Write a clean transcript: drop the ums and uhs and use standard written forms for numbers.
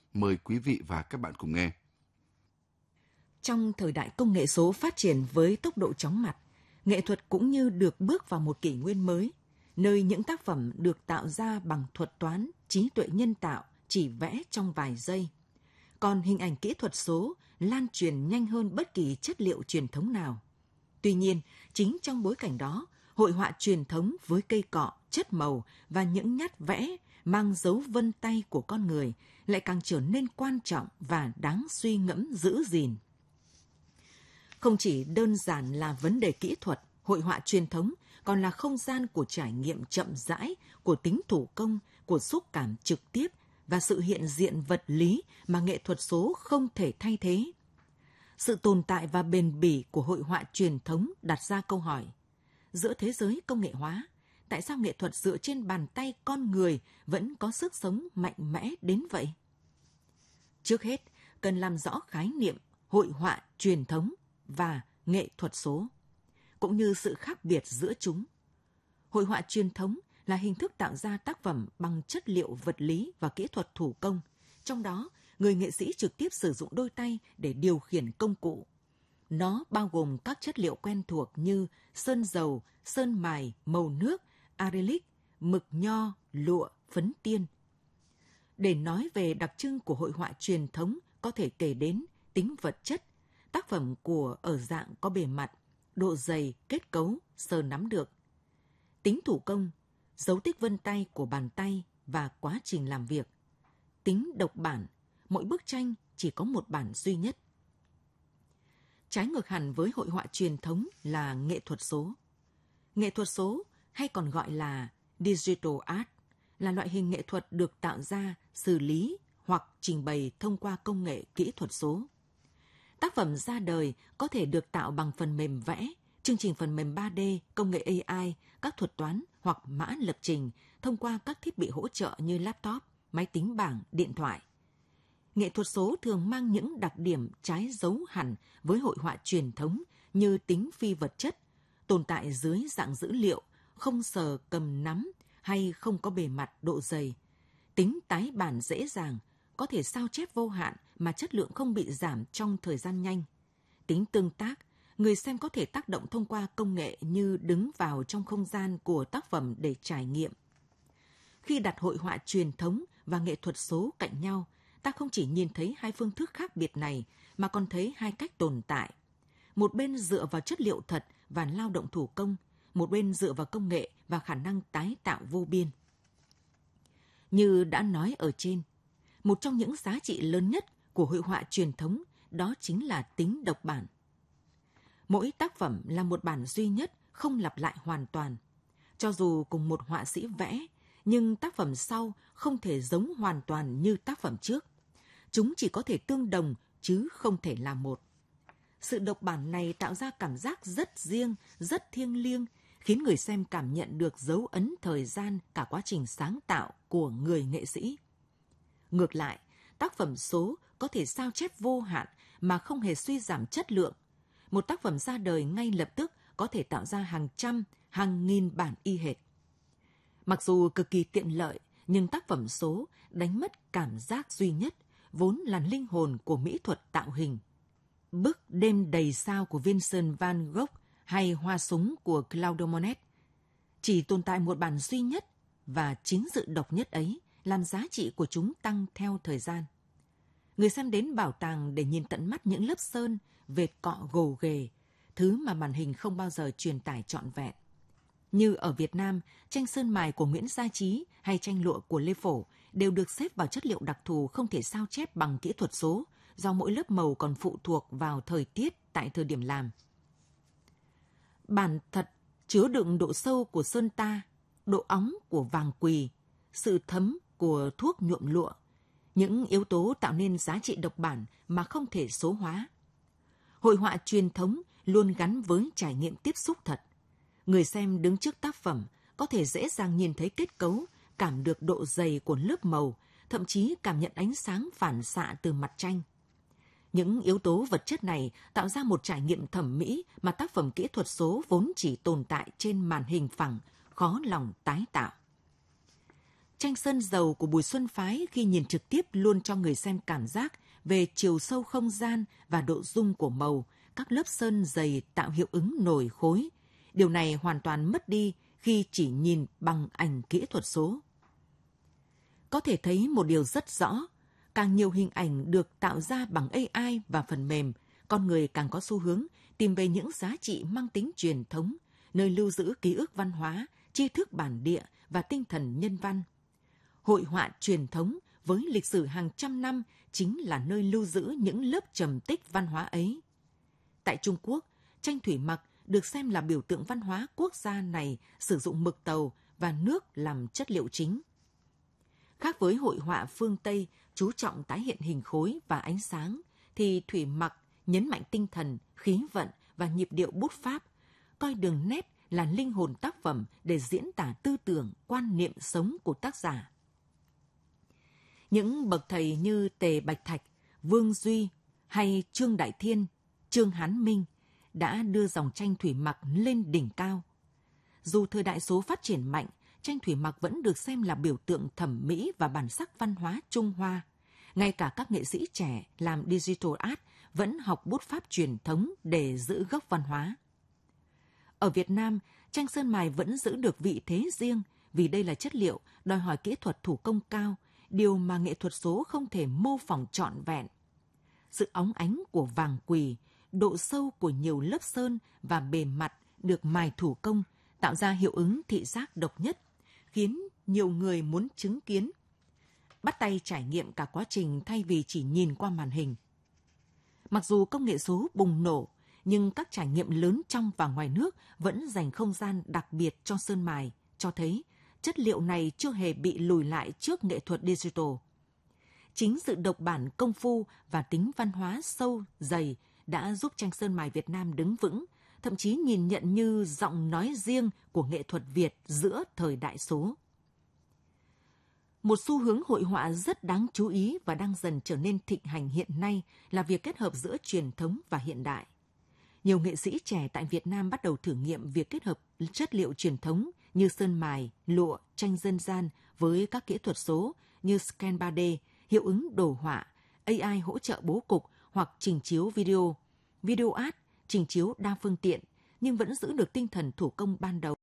Mời quý vị và các bạn cùng nghe. Trong thời đại công nghệ số phát triển với tốc độ chóng mặt, nghệ thuật cũng như được bước vào một kỷ nguyên mới, nơi những tác phẩm được tạo ra bằng thuật toán, trí tuệ nhân tạo chỉ vẽ trong vài giây. Còn hình ảnh kỹ thuật số lan truyền nhanh hơn bất kỳ chất liệu truyền thống nào. Tuy nhiên, chính trong bối cảnh đó, hội họa truyền thống với cây cọ, chất màu và những nhát vẽ mang dấu vân tay của con người lại càng trở nên quan trọng và đáng suy ngẫm giữ gìn. Không chỉ đơn giản là vấn đề kỹ thuật, hội họa truyền thống còn là không gian của trải nghiệm chậm rãi, của tính thủ công, của xúc cảm trực tiếp và sự hiện diện vật lý mà nghệ thuật số không thể thay thế. Sự tồn tại và bền bỉ của hội họa truyền thống đặt ra câu hỏi: giữa thế giới công nghệ hóa, tại sao nghệ thuật dựa trên bàn tay con người vẫn có sức sống mạnh mẽ đến vậy? Trước hết, cần làm rõ khái niệm hội họa truyền thống và nghệ thuật số, cũng như sự khác biệt giữa chúng. Hội họa truyền thống là hình thức tạo ra tác phẩm bằng chất liệu vật lý và kỹ thuật thủ công, trong đó người nghệ sĩ trực tiếp sử dụng đôi tay để điều khiển công cụ. Nó bao gồm các chất liệu quen thuộc như sơn dầu, sơn mài, màu nước, acrylic, mực nho, lụa, phấn tiên. Để nói về đặc trưng của hội họa truyền thống, có thể kể đến tính vật chất, tác phẩm của ở dạng có bề mặt, độ dày, kết cấu, sờ nắm được. Tính thủ công, dấu tích vân tay của bàn tay và quá trình làm việc. Tính độc bản, mỗi bức tranh chỉ có một bản duy nhất. Trái ngược hẳn với hội họa truyền thống là nghệ thuật số. Nghệ thuật số, hay còn gọi là digital art, là loại hình nghệ thuật được tạo ra, xử lý hoặc trình bày thông qua công nghệ kỹ thuật số. Tác phẩm ra đời có thể được tạo bằng phần mềm vẽ, chương trình phần mềm 3D, công nghệ AI, các thuật toán hoặc mã lập trình thông qua các thiết bị hỗ trợ như laptop, máy tính bảng, điện thoại. Nghệ thuật số thường mang những đặc điểm trái dấu hẳn với hội họa truyền thống như tính phi vật chất, tồn tại dưới dạng dữ liệu, không sờ cầm nắm hay không có bề mặt độ dày. Tính tái bản dễ dàng, có thể sao chép vô hạn mà chất lượng không bị giảm trong thời gian nhanh. Tính tương tác, người xem có thể tác động thông qua công nghệ như đứng vào trong không gian của tác phẩm để trải nghiệm. Khi đặt hội họa truyền thống và nghệ thuật số cạnh nhau, ta không chỉ nhìn thấy hai phương thức khác biệt này mà còn thấy hai cách tồn tại. Một bên dựa vào chất liệu thật và lao động thủ công, một bên dựa vào công nghệ và khả năng tái tạo vô biên. Như đã nói ở trên, một trong những giá trị lớn nhất của hội họa truyền thống đó chính là tính độc bản. Mỗi tác phẩm là một bản duy nhất, không lặp lại hoàn toàn. Cho dù cùng một họa sĩ vẽ, nhưng tác phẩm sau không thể giống hoàn toàn như tác phẩm trước. Chúng chỉ có thể tương đồng chứ không thể là một. Sự độc bản này tạo ra cảm giác rất riêng, rất thiêng liêng, khiến người xem cảm nhận được dấu ấn thời gian cả quá trình sáng tạo của người nghệ sĩ. Ngược lại, tác phẩm số có thể sao chép vô hạn mà không hề suy giảm chất lượng. Một tác phẩm ra đời ngay lập tức có thể tạo ra hàng trăm, hàng nghìn bản y hệt. Mặc dù cực kỳ tiện lợi, nhưng tác phẩm số đánh mất cảm giác duy nhất, vốn là linh hồn của mỹ thuật tạo hình. Bức Đêm đầy sao của Vincent van Gogh hay Hoa súng của Claude Monet chỉ tồn tại một bản duy nhất, và chính sự độc nhất ấy làm giá trị của chúng tăng theo thời gian. Người xem đến bảo tàng để nhìn tận mắt những lớp sơn, vệt cọ gồ ghề, thứ mà màn hình không bao giờ truyền tải trọn vẹn. Như ở Việt Nam, tranh sơn mài của Nguyễn Gia Trí hay tranh lụa của Lê Phổ đều được xếp vào chất liệu đặc thù không thể sao chép bằng kỹ thuật số, do mỗi lớp màu còn phụ thuộc vào thời tiết tại thời điểm làm. Bản thật chứa đựng độ sâu của sơn ta, độ óng của vàng quỳ, sự thấm của thuốc nhuộm lụa, những yếu tố tạo nên giá trị độc bản mà không thể số hóa. Hội họa truyền thống luôn gắn với trải nghiệm tiếp xúc thật. Người xem đứng trước tác phẩm có thể dễ dàng nhìn thấy kết cấu, cảm được độ dày của lớp màu, thậm chí cảm nhận ánh sáng phản xạ từ mặt tranh. Những yếu tố vật chất này tạo ra một trải nghiệm thẩm mỹ mà tác phẩm kỹ thuật số vốn chỉ tồn tại trên màn hình phẳng, khó lòng tái tạo. Tranh sơn dầu của Bùi Xuân Phái khi nhìn trực tiếp luôn cho người xem cảm giác về chiều sâu không gian và độ rung của màu, các lớp sơn dày tạo hiệu ứng nổi khối. Điều này hoàn toàn mất đi khi chỉ nhìn bằng ảnh kỹ thuật số. Có thể thấy một điều rất rõ, càng nhiều hình ảnh được tạo ra bằng AI và phần mềm, con người càng có xu hướng tìm về những giá trị mang tính truyền thống, nơi lưu giữ ký ức văn hóa, tri thức bản địa và tinh thần nhân văn. Hội họa truyền thống với lịch sử hàng trăm năm chính là nơi lưu giữ những lớp trầm tích văn hóa ấy. Tại Trung Quốc, tranh thủy mặc được xem là biểu tượng văn hóa quốc gia này sử dụng mực tàu và nước làm chất liệu chính. Khác với hội họa phương Tây chú trọng tái hiện hình khối và ánh sáng, thì thủy mặc nhấn mạnh tinh thần, khí vận và nhịp điệu bút pháp, coi đường nét là linh hồn tác phẩm để diễn tả tư tưởng, quan niệm sống của tác giả. Những bậc thầy như Tề Bạch Thạch, Vương Duy hay Trương Đại Thiên, Trương Hán Minh đã đưa dòng tranh thủy mặc lên đỉnh cao. Dù thời đại số phát triển mạnh, tranh thủy mặc vẫn được xem là biểu tượng thẩm mỹ và bản sắc văn hóa Trung Hoa. Ngay cả các nghệ sĩ trẻ làm digital art vẫn học bút pháp truyền thống để giữ gốc văn hóa. Ở Việt Nam, tranh sơn mài vẫn giữ được vị thế riêng vì đây là chất liệu đòi hỏi kỹ thuật thủ công cao, điều mà nghệ thuật số không thể mô phỏng trọn vẹn. Sự óng ánh của vàng quỳ, độ sâu của nhiều lớp sơn và bề mặt được mài thủ công tạo ra hiệu ứng thị giác độc nhất, khiến nhiều người muốn chứng kiến, bắt tay trải nghiệm cả quá trình thay vì chỉ nhìn qua màn hình. Mặc dù công nghệ số bùng nổ, nhưng các trải nghiệm lớn trong và ngoài nước vẫn dành không gian đặc biệt cho sơn mài, cho thấy chất liệu này chưa hề bị lùi lại trước nghệ thuật digital. Chính sự độc bản công phu và tính văn hóa sâu, dày đã giúp tranh sơn mài Việt Nam đứng vững, thậm chí nhìn nhận như giọng nói riêng của nghệ thuật Việt giữa thời đại số. Một xu hướng hội họa rất đáng chú ý và đang dần trở nên thịnh hành hiện nay là việc kết hợp giữa truyền thống và hiện đại. Nhiều nghệ sĩ trẻ tại Việt Nam bắt đầu thử nghiệm việc kết hợp chất liệu truyền thống như sơn mài, lụa, tranh dân gian với các kỹ thuật số như scan 3D, hiệu ứng đồ họa, AI hỗ trợ bố cục hoặc trình chiếu video art, trình chiếu đa phương tiện, nhưng vẫn giữ được tinh thần thủ công ban đầu.